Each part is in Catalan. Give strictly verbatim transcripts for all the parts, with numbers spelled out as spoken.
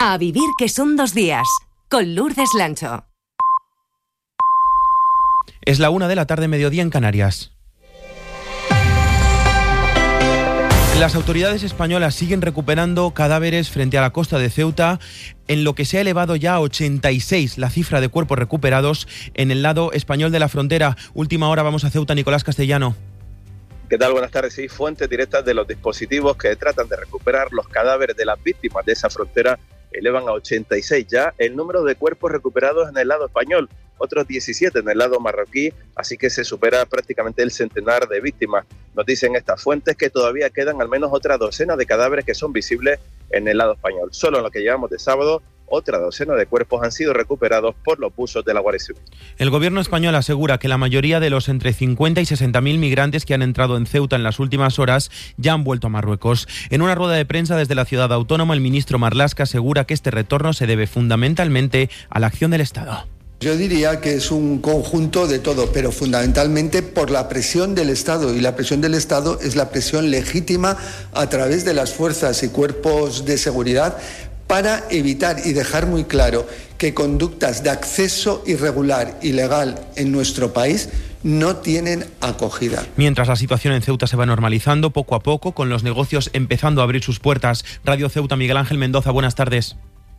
A vivir que son dos días, con Lourdes Lancho. Es la una de la tarde, mediodía en Canarias. Las autoridades españolas siguen recuperando cadáveres frente a la costa de Ceuta, en lo que se ha elevado ya a ochenta y seis la cifra de cuerpos recuperados en el lado español de la frontera. Última hora, vamos a Ceuta, Nicolás Castellano. ¿Qué tal? Buenas tardes. Sí, fuentes directas de los dispositivos que tratan de recuperar los cadáveres de las víctimas de esa frontera elevan a ochenta y seis ya el número de cuerpos recuperados en el lado español, otros diecisiete en el lado marroquí, así que se supera prácticamente el centenar de víctimas. Nos dicen estas fuentes que todavía quedan al menos otra docena de cadáveres que son visibles en el lado español. Solo en lo que llevamos de sábado, otra docena de cuerpos han sido recuperados por los buzos de la Guardia Civil. El gobierno español asegura que la mayoría de los entre cincuenta y sesenta mil migrantes que han entrado en Ceuta en las últimas horas ya han vuelto a Marruecos. En una rueda de prensa desde la ciudad autónoma, el ministro Marlaska asegura que este retorno se debe fundamentalmente a la acción del Estado. Yo diría que es un conjunto de todo, pero fundamentalmente por la presión del Estado, y la presión del Estado es la presión legítima a través de las fuerzas y cuerpos de seguridad para evitar y dejar muy claro que conductas de acceso irregular, ilegal en nuestro país no tienen acogida. Mientras la situación en Ceuta se va normalizando poco a poco, con los negocios empezando a abrir sus puertas. Radio Ceuta, Miguel Ángel Mendoza, buenas tardes.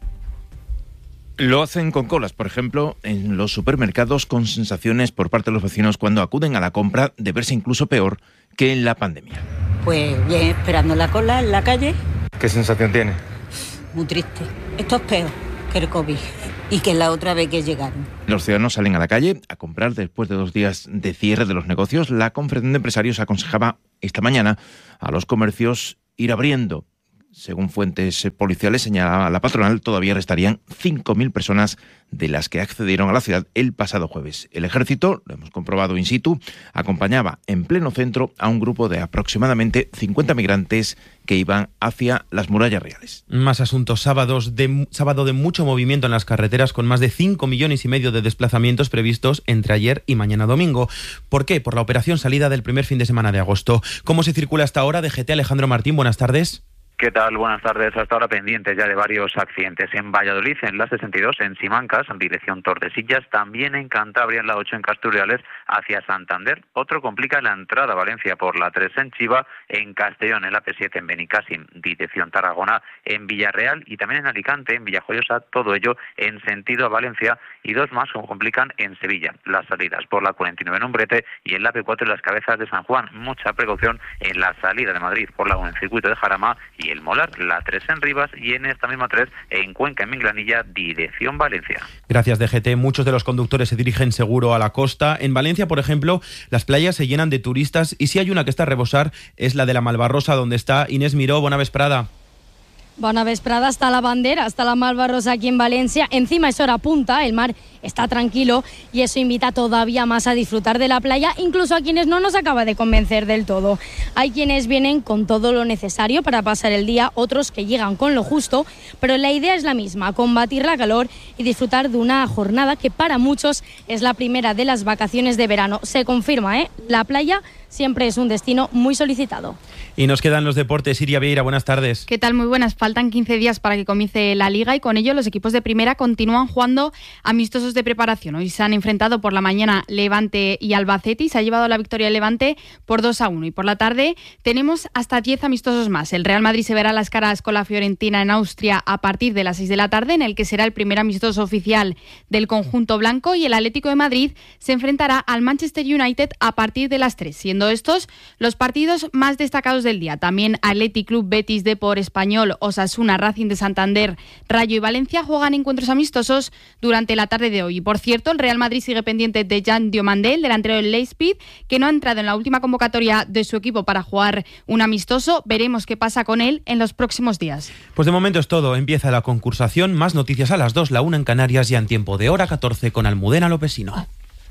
Lo hacen con colas, por ejemplo, en los supermercados, con sensaciones por parte de los vecinos cuando acuden a la compra de verse incluso peor que en la pandemia. Pues bien, esperando la cola en la calle. ¿Qué sensación tiene? Muy triste. Esto es peor que el COVID y que la otra vez que llegaron. Los ciudadanos salen a la calle a comprar después de dos días de cierre de los negocios. La Confederación de Empresarios aconsejaba esta mañana a los comercios ir abriendo. Según fuentes policiales, señalaba la patronal, todavía restarían cinco mil personas de las que accedieron a la ciudad el pasado jueves. El ejército, lo hemos comprobado in situ, acompañaba en pleno centro a un grupo de aproximadamente cincuenta migrantes que iban hacia las murallas reales. Más asuntos. Sábados de, sábado de mucho movimiento en las carreteras, con más de cinco millones y medio de desplazamientos previstos entre ayer y mañana domingo. ¿Por qué? Por la operación salida del primer fin de semana de agosto. ¿Cómo se circula hasta ahora? D G T, Alejandro Martín, buenas tardes. ¿Qué tal? Buenas tardes. Hasta ahora pendientes ya de varios accidentes. En Valladolid, en la sesenta y dos, en Simancas, en dirección Tordesillas, también en Cantabria, en la ocho, en Casturreales, hacia Santander. Otro complica la entrada a Valencia por la tres en Chiva, en Castellón, en la P siete, en Benicàssim, dirección Tarragona, en Villarreal y también en Alicante, en Villajoyosa, todo ello en sentido a Valencia, y dos más como complican en Sevilla. Las salidas por la cuarenta y nueve en Umbrete y en la P cuatro en las Cabezas de San Juan. Mucha precaución en la salida de Madrid por la uno en circuito de Jarama y el Molar, la tres en Rivas y en esta misma tres en Cuenca, en Minglanilla, dirección Valencia. Gracias, D G T. Muchos de los conductores se dirigen seguro a la costa. En Valencia, por ejemplo, las playas se llenan de turistas y si hay una que está a rebosar es la de la Malvarrosa, donde está Inés Miró. Bona vesprada. Bona vesprada, está la bandera, está la Malvarrosa aquí en Valencia. Encima es hora punta, el mar está tranquilo y eso invita todavía más a disfrutar de la playa, incluso a quienes no nos acaba de convencer del todo. Hay quienes vienen con todo lo necesario para pasar el día, otros que llegan con lo justo, pero la idea es la misma, combatir la calor y disfrutar de una jornada que para muchos es la primera de las vacaciones de verano. Se confirma, ¿eh? La playa siempre es un destino muy solicitado. Y nos quedan los deportes. Iria Vieira, buenas tardes. ¿Qué tal? Muy buenas. Faltan quince días para que comience la Liga y con ello los equipos de primera continúan jugando amistosos de preparación. Hoy se han enfrentado por la mañana Levante y Albacete y se ha llevado la victoria el Levante por dos a uno. Y por la tarde tenemos hasta diez amistosos más. El Real Madrid se verá las caras con la Fiorentina en Austria a partir de las seis de la tarde, en el que será el primer amistoso oficial del conjunto blanco, y el Atlético de Madrid se enfrentará al Manchester United a partir de las tres, siendo estos los partidos más destacados del día. También Athletic Club, Betis, Depor, Español, Osasuna, Racing de Santander, Rayo y Valencia juegan encuentros amistosos durante la tarde de hoy. Y por cierto, el Real Madrid sigue pendiente de Jan Diomandé, el delantero del Leipzig, que no ha entrado en la última convocatoria de su equipo para jugar un amistoso. Veremos qué pasa con él en los próximos días. Pues de momento es todo. Empieza la concursación. Más noticias a las dos, la una en Canarias, ya en tiempo de hora catorce con Almudena Lopesino.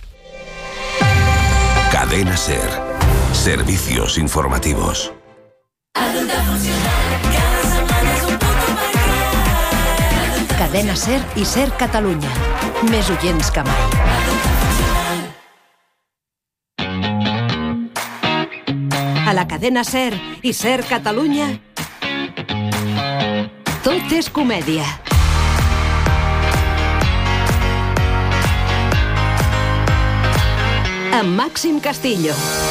Cadena SER. Servicios informativos. Cadena SER i SER Catalunya. Més oients que mai. A la cadena SER i SER Catalunya, tot és comèdia. amb Màxim Castillo.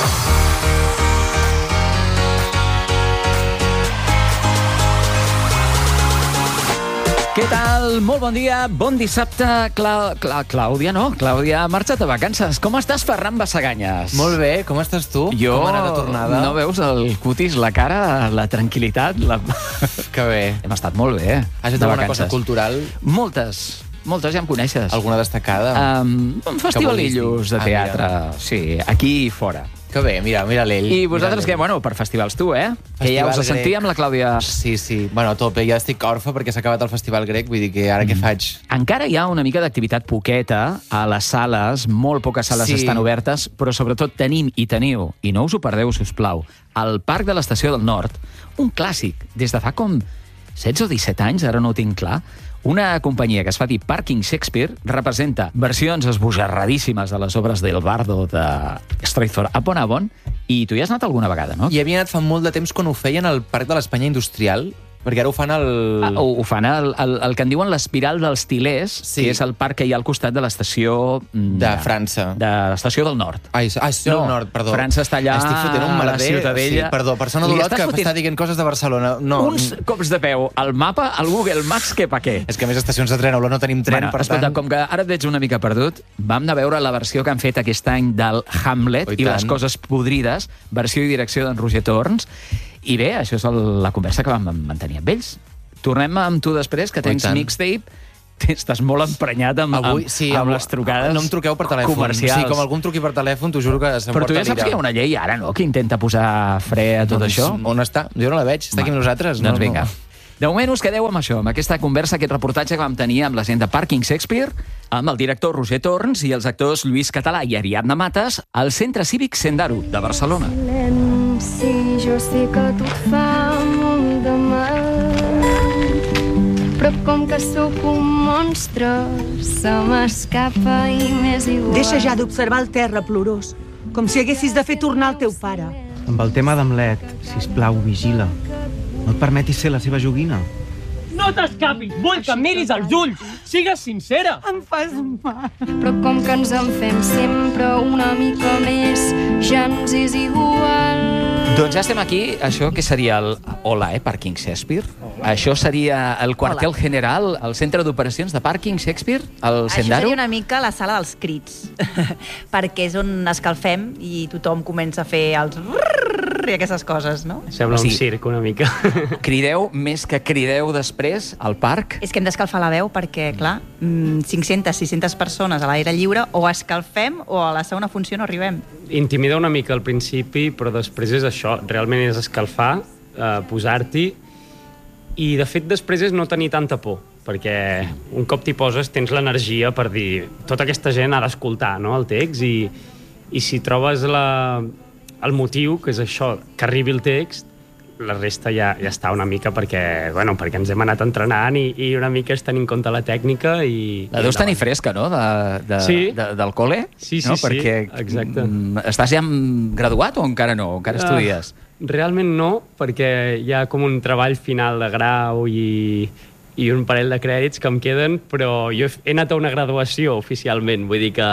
Què tal? Molt bon dia, bon dissabte. Cla... Cla... Clàudia, no? Clàudia ha marxat a vacances. Com estàs, Ferran Bassaganyes? Molt bé, com estàs tu? Jo... Com ha anat la tornada? No veus el cutis, la cara, la tranquil·litat? La... Que bé. Hem estat molt bé, eh? Has fet alguna cosa cultural? Moltes. Moltes, ja em coneixes. Alguna destacada? Um, festivalillos de teatre. Ah, sí, aquí i fora. Que bé, mira, mira l'ell. I vosaltres què? Bueno, per festivals tu, eh? Festival que ja us grec. sentia amb la Clàudia. Sí, sí. Bueno, a tope. Ja estic orfe perquè s'ha acabat el Festival Grec, vull dir que ara mm. què faig? Encara hi ha una mica d'activitat poqueta a les sales, molt poques sales sí. estan obertes, però sobretot tenim i teniu, i no us ho perdeu, sisplau, al Parc de l'Estació del Nord, un clàssic, des de fa com setze o disset anys, ara no ho tinc clar, una companyia que es fa dir Parking Shakespeare representa versions esbojarradíssimes de les obres del Bardo de Stratford upon Avon, i tu hi has anat alguna vegada, no? Hi havia anat fa molt de temps quan ho feien al Parc de l'Espanya Industrial, perquè ara ho fan al... Ah, ho, ho fan al, al, el que en diuen l'Espiral dels Tilers, sí. que és el parc que hi ha al costat de l'estació... De, de França. De l'estació del Nord. Ai, ah, estació no, del Nord, perdó. França està allà Estic fotent un a la merder, Ciutadella. Sí, perdó, persona d'Olot que fotent... està dient coses de Barcelona. No. Uns cops de peu al mapa, al Google Maps, que pa què? És que a més estacions de tren a Olot no tenim tren, bueno, per escolta, tant... com que ara et veig una mica perdut, vam anar a veure la versió que han fet aquest any del Hamlet oh, i, i les coses podrides, versió i direcció d'en Roger Torns, i bé, això és el, la conversa que vam mantenir amb ells. Tornem amb tu després, que tens mixtape. Estàs molt emprenyat amb, Avui, amb, sí, amb avui, les trucades no em truqueu per telèfon. Comercials. Sí, com algun truqui per telèfon, t'ho juro que se'm Però porta tu ja saps que hi ha una llei ara, no?, que intenta posar fre a tot doncs, això. On està? Jo no la veig, està aquí amb nosaltres. Doncs no, vinga. No. De moment us quedeu amb això, amb aquesta conversa, aquest reportatge que vam tenir amb la gent de Parking Shakespeare, amb el director Roger Torns i els actors Lluís Català i Ariadna Mates al Centre Cívic Sendaro de Barcelona. Sí, jo sé que tot fa molt de mal, però com que sóc un monstre, se m'escapa i m'és igual. Deixa ja d'observar el terra plorós, com si haguessis de fer tornar el teu pare. Amb el tema d'Hamlet, sisplau, vigila. No et permetis ser la seva joguina. No t'escapis! Vull que em miris als ulls! Sigues sincera! Em fas mal. Però com que ens en fem sempre una mica més, ja ens és igual. Doncs ja estem aquí, això que seria el... Hola, eh, Parking Shakespeare. Hola. Això seria el quartel Hola. General, el centre d'operacions de Parking Shakespeare, el Sendaro. Això seria una mica la sala dels crits, perquè és on escalfem i tothom comença a fer els... i aquestes coses, no? Sembla un circ una mica. Crideu més que crideu després al parc? És que hem d'escalfar la veu perquè, clar, cinc-centes, sis-centes persones a l'aire lliure o escalfem o a la segona funció no arribem. Intimida una mica al principi, però després és això, realment és escalfar, eh, posar-t'hi, i de fet després és no tenir tanta por, perquè un cop t'hi poses tens l'energia per dir tota aquesta gent ha d'escoltar, no?, el text, i, i si trobes la... el motiu, que és això, que arribi el text, la resta ja, ja està una mica perquè, bueno, perquè ens hem anat entrenant i, i una mica és tenir en compte la tècnica i... La deus tenir fresca, no?, de, de, sí. de, del col·le? Sí, sí, no? sí, perquè, exacte. Estàs ja graduat o encara no? Encara estudies? Uh, realment no, perquè hi ha com un treball final de grau i, i un parell de crèdits que em queden, però jo he, he anat a una graduació oficialment, vull dir que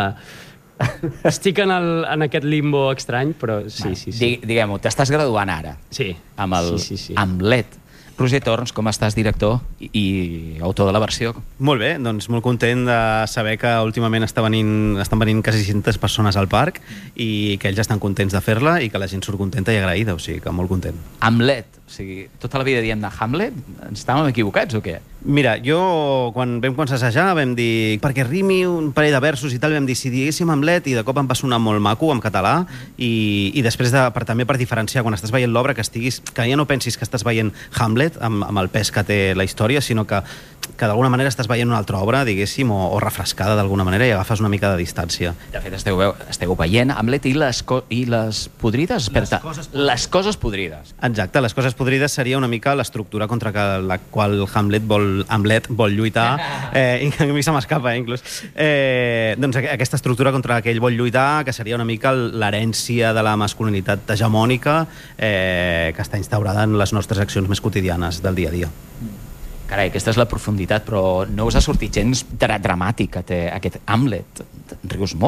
estic en, el, en aquest limbo estrany, però sí, sí, sí. Diguem-ho, t'estàs graduant ara. Sí. Amb el sí, sí, sí. Hamlet. Roger Torns, com estàs, director i, i autor de la versió? Molt bé, doncs molt content de saber que últimament està venint, estan venint quasi sis-centes persones al parc i que ells estan contents de fer-la i que la gent surt contenta i agraïda, o sigui que molt content. Hamlet, o sigui, tota la vida diem de Hamlet, ens estàvem equivocats o què? Mira, jo quan vam començar a assajar vam dir, perquè rimi un parell de versos i tal, vam dir si diguéssim Hamlet i de cop em va sonar molt maco en català i, i després de, per, també per diferenciar quan estàs veient l'obra que estiguis, que ja no pensis que estàs veient Hamlet amb, amb el pes que té la història, sinó que, que d'alguna manera estàs veient una altra obra, diguéssim, o, o refrescada d'alguna manera i agafes una mica de distància. De fet, esteu, esteu veient Hamlet i les, co i les podrides? Les coses podrides. Les coses podrides. Exacte, les coses podrides seria una mica l'estructura contra la qual Hamlet vol Hamlet vol lluitar, eh, i a mi se m'escapa, eh, inclús. Eh, doncs aquesta estructura contra la que ell vol lluitar, que seria una mica l'herència de la masculinitat hegemònica eh, que està instaurada en les nostres accions més quotidianes del dia a dia. Carai, aquesta és la profunditat, però no us ha sortit gens dra dramàtic aquest Hamlet. Rius molt.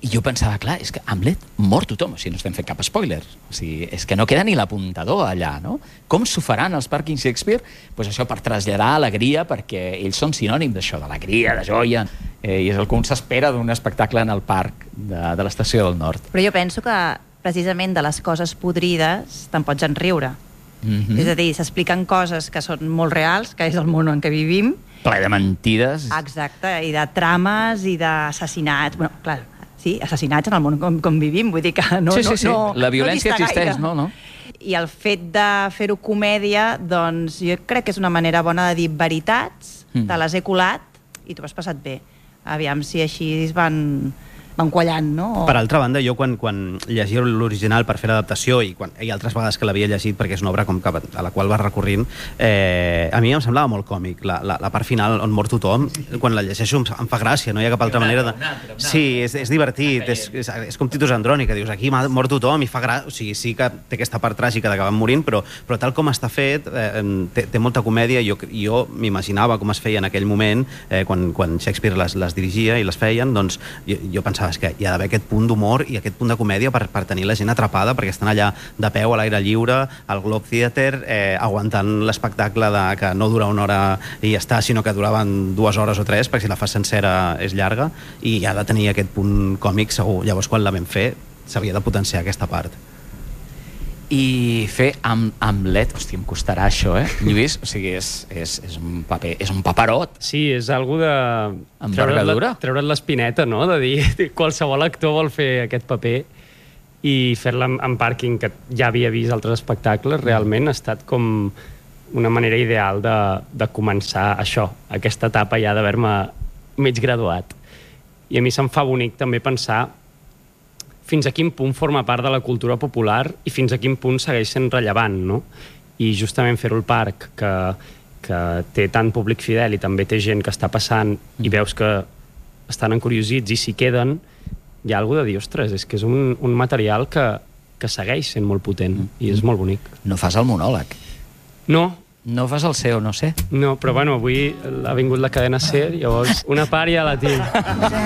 I jo pensava, clar, és que Hamlet mor tothom, o sigui, no estem fent cap spoiler. O sigui, és que no queda ni l'apuntador allà, no? Com s'ho faran els pàrquings Shakespeare? Pues això, per traslladar alegria, perquè ells són sinònim d'això, d'alegria, de joia, eh, i és el que un s'espera d'un espectacle en el parc de, de l'Estació del Nord. Però jo penso que, precisament, de les coses podrides te'n pots en riure. Mm-hmm. És a dir, s'expliquen coses que són molt reals, que és el món en què vivim. Ple de mentides. Exacte, i de trames i d'assassinats. Bueno, clar, sí, assassinats en el món com, com vivim, vull dir que no... Sí, sí, sí. No, la violència no existeix, no? no? I el fet de fer-ho comèdia, doncs jo crec que és una manera bona de dir veritats, mm. te les he colat i t'ho has passat bé. Aviam si així es van... van quallant, no? O... Per altra banda, jo quan, quan llegia l'original per fer l'adaptació i, quan, i altres vegades que l'havia llegit perquè és una obra com que, a la qual vas recorrint, eh, a mi em semblava molt còmic. La, la, la part final on mor tothom, quan la llegeixo em, em fa gràcia, no hi ha cap altra manera de... Sí, és, és divertit, és, és, és com Titus Andrònic, que dius, aquí mor tothom i fa gràcia... O sigui, sí que té aquesta part tràgica d'acabar morint, però, però tal com està fet, eh, té, té molta comèdia. Jo, jo m'imaginava com es feia en aquell moment, eh, quan, quan Shakespeare les, les dirigia i les feien, doncs jo, jo pensava és que hi ha d'haver aquest punt d'humor i aquest punt de comèdia per, per tenir la gent atrapada, perquè estan allà de peu a l'aire lliure, al Globe Theatre, eh, aguantant l'espectacle de, que no dura una hora i ja està, sinó que duraven dues hores o tres, perquè si la fas sencera és llarga, i ha de tenir aquest punt còmic segur. Llavors, quan la vam fer, s'havia de potenciar aquesta part. I fer amb Hamlet, hòstia, em costarà això, eh, Lluís? O sigui, és, és, és, un, paper, és un paperot. Sí, és algú de... Envergadura. Treure't l'espineta, no?, de dir qualsevol actor vol fer aquest paper i fer-la en, en pàrquing, que ja havia vist altres espectacles, realment ha estat com una manera ideal de, de començar això, aquesta etapa ja d'haver-me mig graduat. I a mi se'm fa bonic també pensar fins a quin punt forma part de la cultura popular i fins a quin punt segueix sent rellevant, no? I justament fer-ho al parc, que, que té tant públic fidel i també té gent que està passant i veus que estan encuriosits i s'hi queden, hi ha alguna de dir, ostres, és que és un, un material que, que segueix sent molt potent i és molt bonic. No fas el monòleg. No. No fas el S E O, no sé. No, però bueno, avui ha vingut la cadena SER, llavors una part ja la tinc.